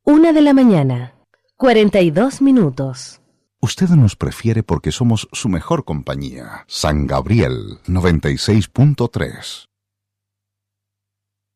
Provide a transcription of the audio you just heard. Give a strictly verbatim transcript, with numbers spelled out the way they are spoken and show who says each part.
Speaker 1: Una de la mañana, cuarenta y dos minutos.
Speaker 2: Usted nos prefiere porque somos su mejor compañía. San Gabriel noventa y seis punto tres.